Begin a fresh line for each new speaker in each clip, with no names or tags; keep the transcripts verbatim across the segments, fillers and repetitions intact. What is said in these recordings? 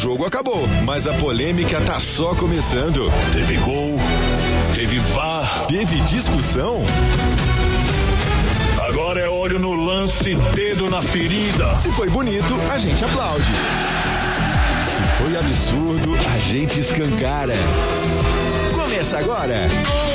jogo acabou, mas a polêmica tá só começando.
Teve gol, teve V A R,
teve discussão.
Agora é olho no lance, dedo na ferida.
Se foi bonito, a gente aplaude. Se foi absurdo, a gente escancara. Começa agora.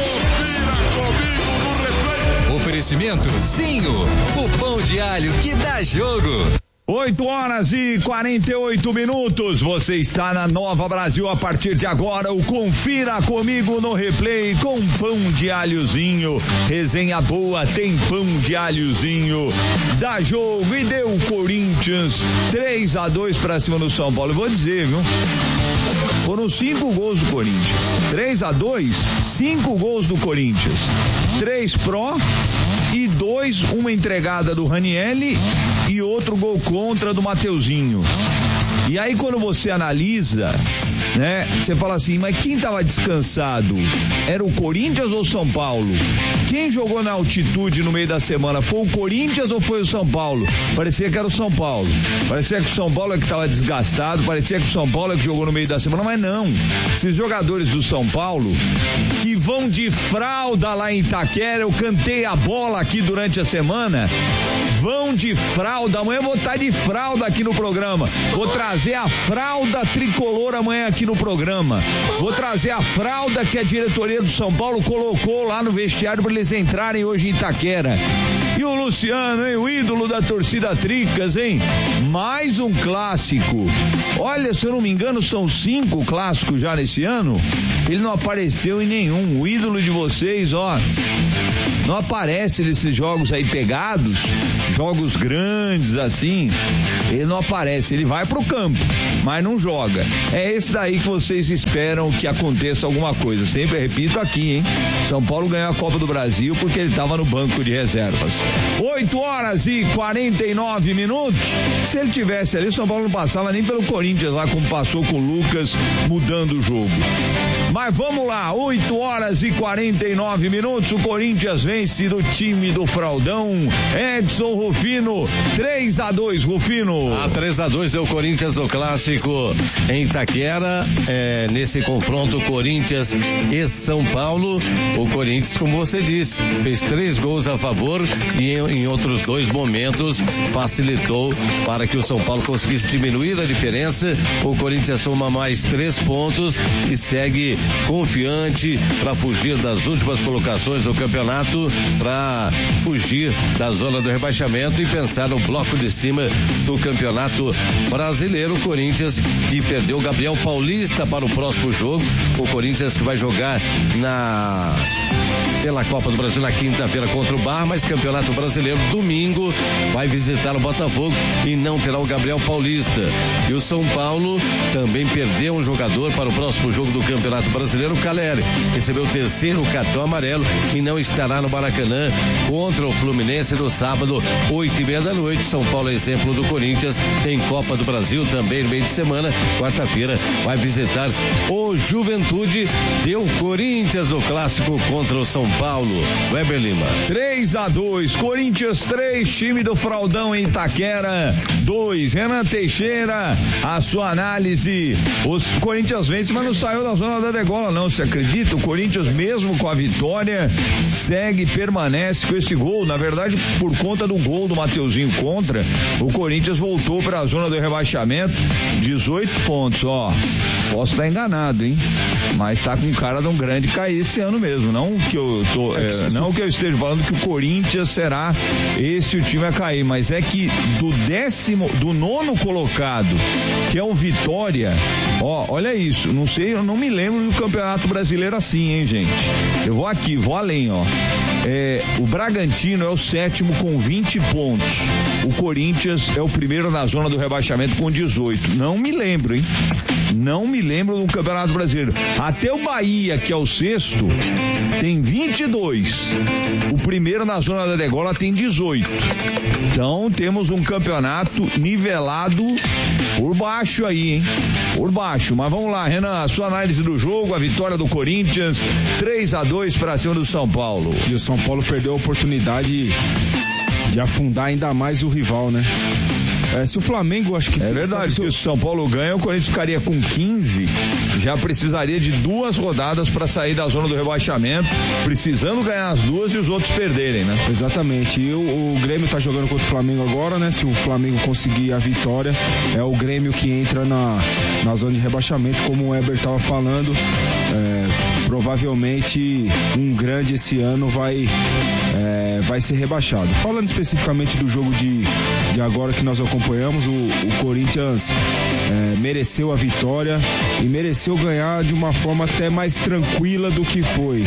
Oferecimento Zinho, o pão de alho que dá jogo.
oito horas e quarenta e oito minutos, você está na Nova Brasil a partir de agora, o Confira Comigo no Replay com pão de alhozinho, resenha boa, tem pão de alhozinho, dá jogo e deu Corinthians três a dois pra cima do São Paulo. Eu vou dizer, viu? Foram cinco gols do Corinthians, três a dois, cinco gols do Corinthians, três pró e dois, uma entregada do Ranielli e outro gol contra do Mateuzinho. E aí quando você analisa, né, você fala assim, mas quem tava descansado? Era o Corinthians ou o São Paulo? Quem jogou na altitude no meio da semana? Foi o Corinthians ou foi o São Paulo? Parecia que era o São Paulo. Parecia que o São Paulo é que tava desgastado, parecia que o São Paulo é que jogou no meio da semana, mas não. Esses jogadores do São Paulo que vão de fralda lá em Itaquera, eu cantei a bola aqui durante a semana, vão de fralda, amanhã eu vou estar de fralda aqui no programa, vou trazer a fralda tricolor amanhã aqui no programa, vou trazer a fralda que a diretoria do São Paulo colocou lá no vestiário para eles entrarem hoje em Itaquera. E o Luciano, hein? O ídolo da torcida Tricas, hein? Mais um clássico. Olha, se eu não me engano, são cinco clássicos já nesse ano. Ele não apareceu em nenhum. O ídolo de vocês, ó, não aparece nesses jogos aí pegados, jogos grandes assim, ele não aparece, ele vai pro campo, mas não joga. É esse daí que vocês esperam que aconteça alguma coisa. Sempre repito aqui, hein? São Paulo ganhou a Copa do Brasil porque ele tava no banco de reservas. oito horas e quarenta e nove minutos. Se ele tivesse ali, o São Paulo não passava nem pelo Corinthians lá, como passou com o Lucas, mudando o jogo. Mas vamos lá, oito horas e quarenta e nove minutos, o Corinthians vence do time do Fraldão, Edson Rufino, três a dois, Rufino.
A três a dois deu Corinthians no clássico em Itaquera, é, nesse confronto Corinthians e São Paulo. O Corinthians, como você disse, fez três gols a favor e em, em outros dois momentos facilitou para que o São Paulo conseguisse diminuir a diferença. O Corinthians soma mais três pontos e segue confiante para fugir das últimas colocações do campeonato, para fugir da zona do rebaixamento e pensar no bloco de cima do campeonato brasileiro. O Corinthians que perdeu o Gabriel Paulista para o próximo jogo, o Corinthians que vai jogar na pela Copa do Brasil na quinta-feira contra o Barra, mas campeonato brasileiro domingo vai visitar o Botafogo e não terá o Gabriel Paulista. E o São Paulo também perdeu um jogador para o próximo jogo do campeonato brasileiro. O Caleri recebeu o terceiro cartão amarelo e não estará no Maracanã contra o Fluminense no sábado, oito e meia da noite. São Paulo é exemplo do Corinthians em Copa do Brasil também no meio de semana. Quarta-feira vai visitar o Juventude. Deu Corinthians no clássico contra o São Paulo. Weber Lima.
três a dois, Corinthians três, time do Fraldão em Itaquera dois. Renan Teixeira, a sua análise. Os Corinthians vence, mas não saiu da zona da degola, não. Você acredita? O Corinthians, mesmo com a vitória, segue, permanece com esse gol. Na verdade, por conta do gol do Mateuzinho contra, o Corinthians voltou para a zona do rebaixamento. dezoito pontos, ó. Posso estar enganado, hein? Mas tá com cara de um grande cair esse ano mesmo. Não que eu tô, é, é, não que eu esteja falando que o Corinthians será esse o time a cair, mas é que do décimo, do nono colocado, que é o Vitória, ó, olha isso, não sei, eu não me lembro do Campeonato Brasileiro assim, hein, gente? Eu vou aqui, vou além, ó. É, o Bragantino é o sétimo com vinte pontos. O Corinthians é o primeiro na zona do rebaixamento com dezoito. Não me lembro, hein? Não me lembro do Campeonato Brasileiro. Até o Bahia, que é o sexto, tem vinte e dois. O primeiro na zona da degola tem dezoito. Então temos um campeonato nivelado por baixo aí, hein? Por baixo. Mas vamos lá, Renan, a sua análise do jogo, a vitória do Corinthians, três a dois para cima do São Paulo.
E o São Paulo perdeu a oportunidade de afundar ainda mais o rival, né? É, se o Flamengo, acho que...
É verdade, se o São Paulo ganha, o Corinthians ficaria com quinze, já precisaria de duas rodadas para sair da zona do rebaixamento, precisando ganhar as duas e os outros perderem, né?
Exatamente, e o, o Grêmio tá jogando contra o Flamengo agora, né? Se o Flamengo conseguir a vitória, é o Grêmio que entra na, na zona de rebaixamento, como o Weber tava falando. É, provavelmente um grande esse ano vai, é, vai ser rebaixado. Falando especificamente do jogo de, de agora que nós acompanhamos, o, o Corinthians é, mereceu a vitória e mereceu ganhar de uma forma até mais tranquila do que foi,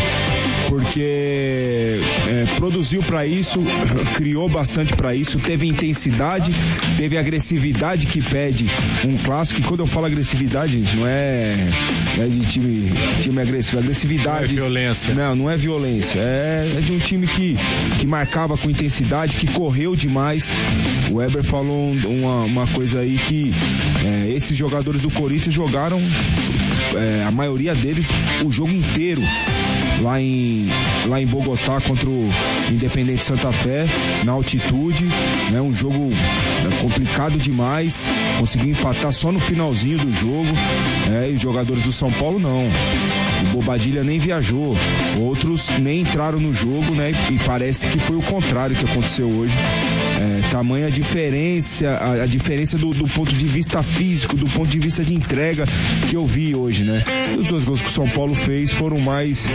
porque é, produziu para isso, criou bastante para isso, teve intensidade, teve agressividade que pede um clássico. E quando eu falo agressividade, gente, não é, não é de time, time agressivo, agressividade.
Não é violência.
Não, não é violência. É, é de um time que, que marcava com intensidade, que correu demais. O Weber falou uma, uma coisa aí que é, esses jogadores do Corinthians jogaram, é, a maioria deles, o jogo inteiro lá em, lá em Bogotá contra o Independente Santa Fé, na altitude, né? Um jogo complicado demais, conseguiu empatar só no finalzinho do jogo, né? E os jogadores do São Paulo não. O Bobadilha nem viajou, outros nem entraram no jogo, né? E parece que foi o contrário que aconteceu hoje. É, tamanha diferença, a, a diferença do, do ponto de vista físico, do ponto de vista de entrega que eu vi hoje, né? E os dois gols que o São Paulo fez foram mais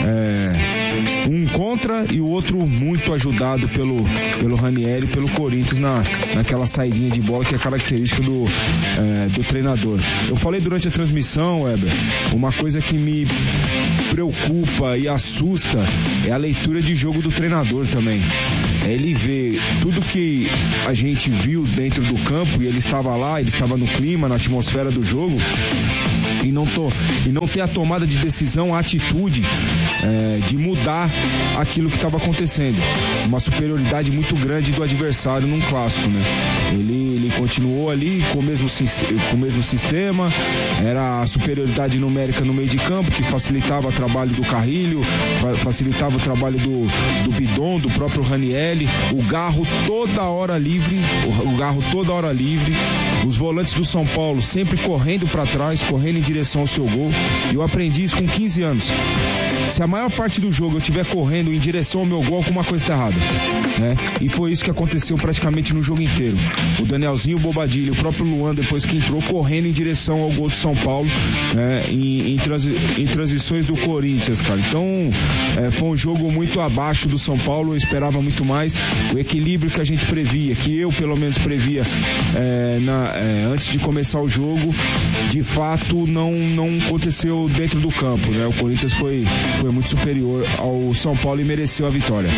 é, um contra e o outro muito ajudado pelo, pelo Ranieri e pelo Corinthians na, naquela saidinha de bola que é característica do, é, do treinador. Eu falei durante a transmissão, Weber, uma coisa que me preocupa e assusta é a leitura de jogo do treinador também. Ele vê tudo que a gente viu dentro do campo e ele estava lá, ele estava no clima, na atmosfera do jogo, e não, tô, e não ter a tomada de decisão, a atitude é, de mudar aquilo que estava acontecendo. Uma superioridade muito grande do adversário num clássico, né? Ele, ele continuou ali com o, mesmo, com o mesmo sistema, era a superioridade numérica no meio de campo, que facilitava o trabalho do Carrilho, facilitava o trabalho do, do Bidon, do próprio Ranieri, o Garro toda hora livre, o, o Garro toda hora livre, os volantes do São Paulo sempre correndo para trás, correndo em direção ao seu gol. E eu aprendi isso com quinze anos. Se a maior parte do jogo eu estiver correndo em direção ao meu gol, alguma coisa está errada, né? E foi isso que aconteceu praticamente no jogo inteiro. O Danielzinho, o Bobadilha, o próprio Luan, depois que entrou, correndo em direção ao gol do São Paulo, né? Em, em, transi, em transições do Corinthians, cara. Então, é, foi um jogo muito abaixo do São Paulo, eu esperava muito mais. O equilíbrio que a gente previa, que eu pelo menos previa é, na, é, antes de começar o jogo, de fato não, não aconteceu dentro do campo, né? O Corinthians foi foi muito superior ao São Paulo e mereceu a vitória.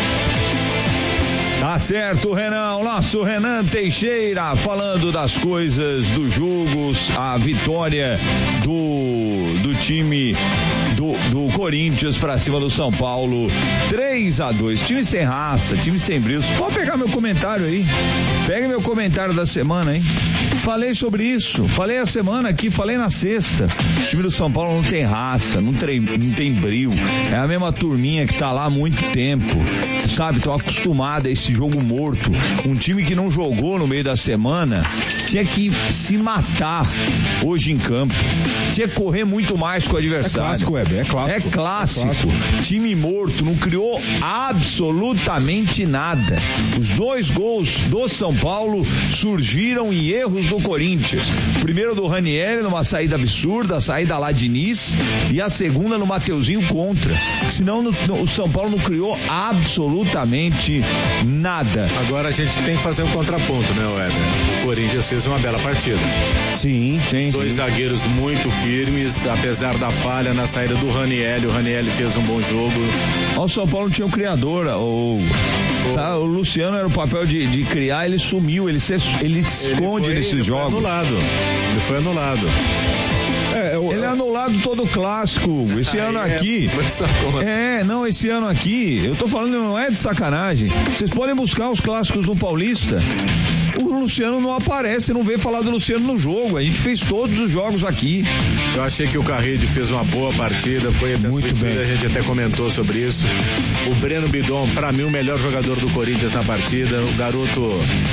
Tá certo, Renan, o nosso Renan Teixeira falando das coisas dos jogos, a vitória do, do time do, do Corinthians pra cima do São Paulo, três a dois, time sem raça, time sem brilho. Pode pegar meu comentário aí, pega meu comentário da semana, hein? Falei sobre isso, falei a semana aqui, falei na sexta. O time do São Paulo não tem raça, não tem, não tem brilho. É a mesma turminha que tá lá há muito tempo, sabe? Tô acostumado a esse jogo morto. Um time que não jogou no meio da semana tinha que se matar hoje em campo. Tinha que correr muito mais com o adversário.
É clássico, Weber, é clássico.
É clássico. É clássico. Time morto, não criou absolutamente nada. Os dois gols do São Paulo surgiram em erros do Corinthians. Primeiro do Ranieri numa saída absurda, a saída lá de Nis, e a segunda no Mateuzinho contra. Senão no, no, o São Paulo não criou absolutamente nada.
Agora a gente tem que fazer um contraponto, né, Weber? O Corinthians fez uma bela partida.
Sim, sim.
Dois
sim.
zagueiros muito firmes, apesar da falha na saída do Ranieri. O Ranieri fez um bom jogo.
O São Paulo tinha um criador, o, tá, o Luciano era o papel de, de criar, ele sumiu, ele se, ele se esconde
foi,
nesses
ele
jogos.
Foi anulado. Ele foi anulado.
É, eu, ele é anulado todo clássico. Esse ano
é,
aqui. É, não, esse ano aqui, eu tô falando, não é de sacanagem. Vocês podem buscar os clássicos do Paulista. O Luciano não aparece, não veio falar do Luciano no jogo. A gente fez todos os jogos aqui.
Eu achei que o Carride fez uma boa partida, foi até
muito bem.
A gente até comentou sobre isso. O Breno Bidon, pra mim, o melhor jogador do Corinthians na partida. O garoto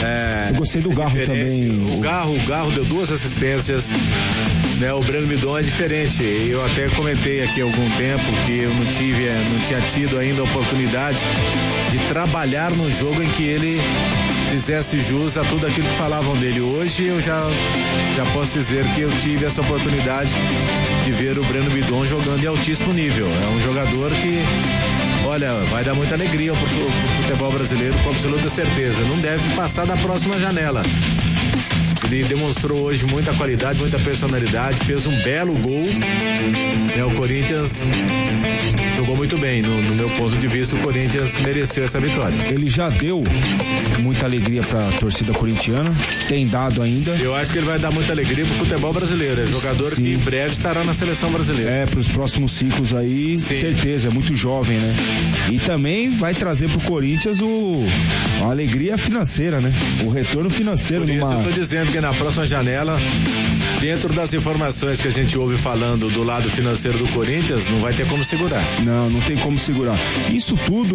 É,
Eu gostei do
é
Garro
diferente.
também.
O Garro, o Garro deu duas assistências, né? O Breno Bidon é diferente. Eu até comentei aqui há algum tempo que eu não tive, não tinha tido ainda a oportunidade de trabalhar num jogo em que ele fizesse jus a tudo aquilo que falavam dele. Hoje eu já, já posso dizer que eu tive essa oportunidade de ver o Breno Bidon jogando em altíssimo nível. É um jogador que, olha, vai dar muita alegria pro, pro futebol brasileiro, com absoluta certeza. Não deve passar da próxima janela. Ele demonstrou hoje muita qualidade, muita personalidade, fez um belo gol. É, o Corinthians jogou muito bem. No, no meu ponto de vista, o Corinthians mereceu essa vitória.
Ele já deu muita alegria pra torcida corintiana, tem dado ainda.
Eu acho que ele vai dar muita alegria pro futebol brasileiro. É jogador Sim. que em breve estará na seleção brasileira.
É, pros próximos ciclos aí, Sim. certeza, é muito jovem, né? E também vai trazer pro Corinthians o, a alegria financeira, né? O retorno financeiro.
Por isso
numa...
eu tô dizendo que na próxima janela, dentro das informações que a gente ouve falando do lado financeiro do Corinthians, não vai ter como segurar.
Não, não tem como segurar. Isso tudo,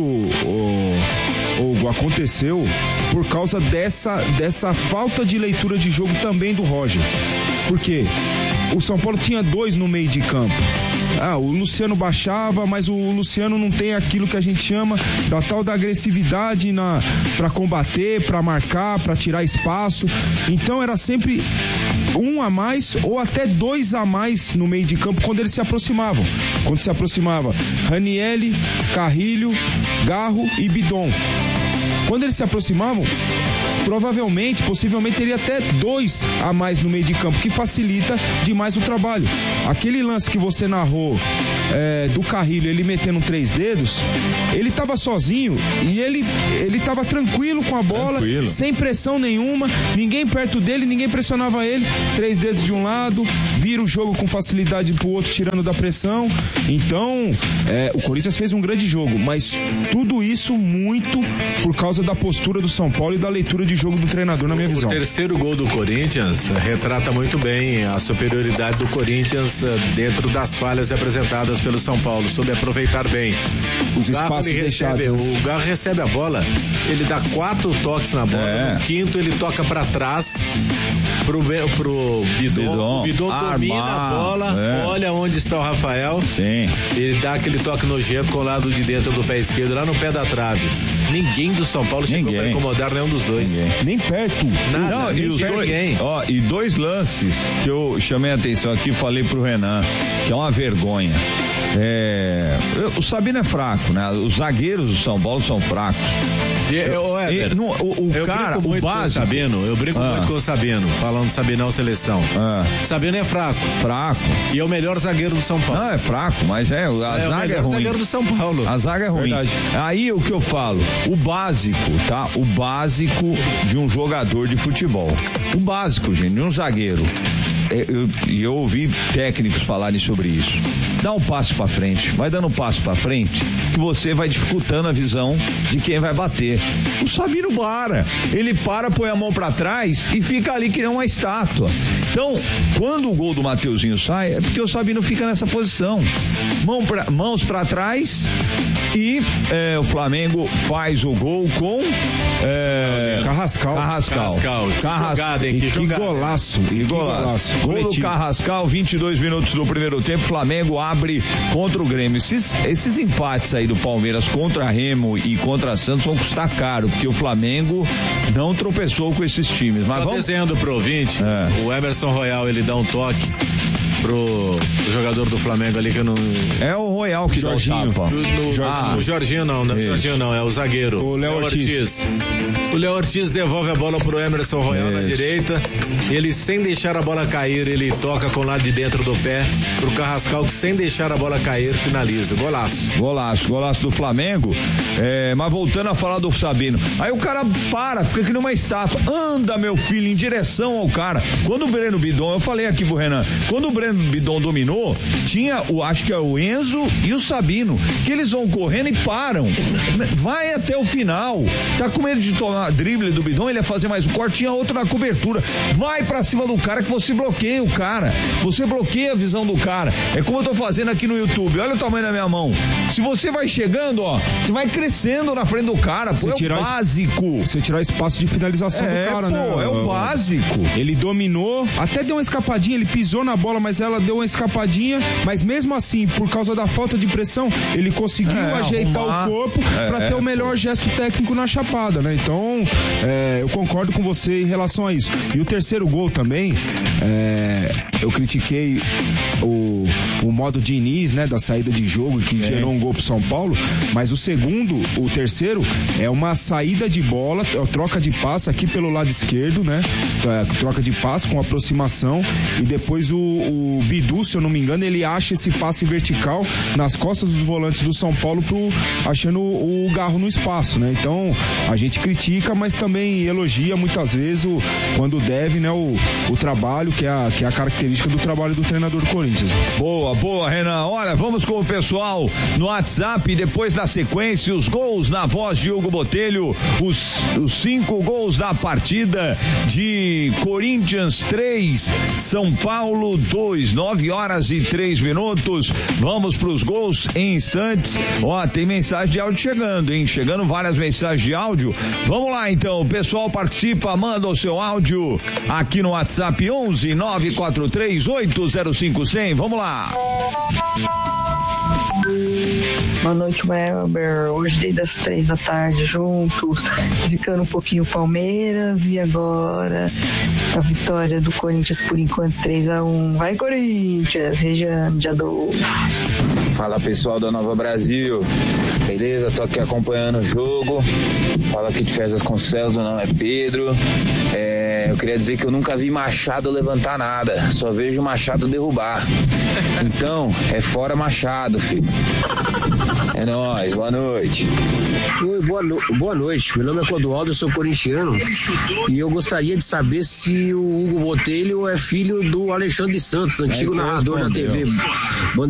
Hugo, aconteceu por causa dessa, dessa falta de leitura de jogo também do Roger. Por quê? O São Paulo tinha dois no meio de campo. Ah, o Luciano baixava, mas o Luciano não tem aquilo que a gente chama da tal da agressividade na, pra combater, pra marcar, pra tirar espaço. Então era sempre um a mais ou até dois a mais no meio de campo quando eles se aproximavam. Quando se aproximava Ranieri, Carrilho, Garro e Bidon. Quando eles se aproximavam, provavelmente, possivelmente teria até dois a mais no meio de campo, que facilita demais o trabalho. Aquele lance que você narrou é, do Carrilho, ele metendo três dedos, ele estava sozinho e ele ele estava tranquilo com a bola, tranquilo. Sem pressão nenhuma, ninguém perto dele, ninguém pressionava ele, três dedos de um lado, vira o jogo com facilidade pro outro, tirando da pressão. Então, é, o Corinthians fez um grande jogo, mas tudo isso muito por causa da postura do São Paulo e da leitura de jogo do treinador, na minha visão.
O terceiro gol do Corinthians retrata muito bem a superioridade do Corinthians dentro das falhas apresentadas pelo São Paulo, soube aproveitar bem.
Os
o Garro
espaços
recebe,
deixados.
O Garro recebe a bola, ele dá quatro toques na bola, é. No quinto ele toca pra trás pro, pro Bidon, Bidon. O Bidon Armar, domina a bola, é. Olha onde está o Rafael.
Sim.
Ele dá aquele toque nojento com o lado de dentro do pé esquerdo, lá no pé da trave. Ninguém do São Paulo chegou para incomodar nenhum dos dois.
Ninguém.
Nem perto.
Nada,
não,
nem
e, os dois, ó, e dois lances que eu chamei a atenção aqui, falei pro Renan, que é uma vergonha. É, o Sabino é fraco, né? Os zagueiros do São Paulo são fracos.
E, eu, Eber,
e, no, o, o
eu
cara,
brinco muito
o básico,
com o Sabino, eu brinco
ah.
muito com o Sabino, falando Sabinão seleção. Ah. O Sabino é fraco.
Fraco.
E é o melhor zagueiro do São Paulo.
Não, é fraco, mas é, a
é
zaga
o melhor
é ruim.
zagueiro do São Paulo.
A zaga é ruim. Verdade. Aí o que eu falo, o básico, tá? O básico de um jogador de futebol. O básico, gente, de um zagueiro. E eu, eu ouvi técnicos falarem sobre isso. Dá um passo pra frente, vai dando um passo pra frente, que você vai dificultando a visão de quem vai bater. O Sabino para, ele para, põe a mão pra trás e fica ali que nem uma estátua. Então, quando o gol do Mateuzinho sai, é porque o Sabino fica nessa posição. Mão pra, mãos pra trás e é, o Flamengo faz o gol com é,
Carrascal.
Carrascal. Carrascal.
Carrascal. Que jogada, hein? Que, que golaço.
Que golaço. Gol do Carrascal, vinte e dois minutos do primeiro tempo, Flamengo abre contra o Grêmio. Esses, esses empates aí do Palmeiras contra Remo e contra Santos vão custar caro, porque o Flamengo não tropeçou com esses times. Mas
só
vamos...
dizendo pro ouvinte, é. O Emerson Royal, ele dá um toque pro, pro jogador do Flamengo ali que eu não...
É o Royal que
Jorginho.
dá o tapa.
No, no, Jorginho. Ah, o Jorginho não, não é o Jorginho não, é o zagueiro.
O Léo Ortiz. Ortiz.
O Léo Ortiz devolve a bola pro Emerson Royal Isso. na direita. Ele, sem deixar a bola cair, ele toca com o lado de dentro do pé pro Carrascal, que sem deixar a bola cair, finaliza. Golaço.
Golaço, golaço do Flamengo. É, mas voltando a falar do Sabino. Aí o cara para, fica aqui numa estátua. Anda, meu filho, em direção ao cara. Quando o Breno Bidon, eu falei aqui pro Renan, quando o Breno Breno Bidon dominou, tinha o, acho que é o Enzo e o Sabino, que eles vão correndo e param. Vai até o final. Tá com medo de tomar drible do Bidon, ele ia fazer mais um corte, tinha outro na cobertura. Vai pra cima do cara que você bloqueia o cara. Você bloqueia a visão do cara. É como eu tô fazendo aqui no YouTube. Olha o tamanho da minha mão. Se você vai chegando, ó, você vai crescendo na frente do cara. Pô, é o básico.
Você tirar espaço de finalização
é,
do cara,
pô,
né?
É o básico.
Ele dominou, até deu uma escapadinha, ele pisou na bola, mas ela deu uma escapadinha, mas mesmo assim, por causa da falta de pressão, ele conseguiu é, ajeitar arrumar. o corpo é, para ter o melhor pô. gesto técnico na chapada, né? Então, é, eu concordo com você em relação a isso. E o terceiro gol também, é, eu critiquei o, o modo Diniz, né, da saída de jogo, que é. gerou um gol pro São Paulo, mas o segundo, o terceiro, é uma saída de bola, troca de passe aqui pelo lado esquerdo, né? Troca de passe com aproximação, e depois o, o Bidu, se eu não me engano, ele acha esse passe vertical nas costas dos volantes do São Paulo, pro, achando o, o Garro no espaço, né? Então, a gente critica, mas também elogia muitas vezes o, quando deve, né, o, o trabalho, que é, a, que é a característica do trabalho do treinador do Corinthians.
Boa, boa, Renan. Olha, vamos com o pessoal no WhatsApp, depois da sequência, os gols na voz de Hugo Botelho, os, os cinco gols da partida de Corinthians três, São Paulo dois, nove horas e três minutos. Vamos pros gols em instantes. Ó, tem mensagem de áudio chegando, hein? Chegando várias mensagens de áudio. Vamos lá, então. O pessoal participa, manda o seu áudio aqui no WhatsApp onze nove quatro três oito zero cinco zero zero. Vamos lá.
Boa noite, Welber. Hoje desde as três da tarde juntos, zicando um pouquinho o Palmeiras, e agora a vitória do Corinthians por enquanto três a um. Vai, Corinthians! Regiane de Adolfo.
Fala, pessoal da Nova Brasil. Beleza? Tô aqui acompanhando o jogo. Fala aqui de Fezas Concelos, meu nome é Pedro. É, eu queria dizer que eu nunca vi Machado levantar nada, só vejo Machado derrubar. Então, é fora Machado, filho. É nóis, boa noite.
Oi, boa, no... boa noite. Meu nome é Clodoaldo, eu sou corintiano. E eu gostaria de saber se o Hugo Botelho é filho do Alexandre Santos, antigo narrador da T V